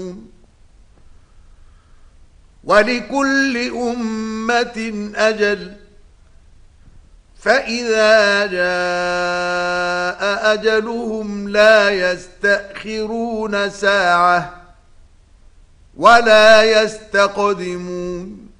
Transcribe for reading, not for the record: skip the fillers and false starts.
ولكل أمة أجل فإذا جاء أجلهم لا يستأخرون ساعة ولا يستقدمون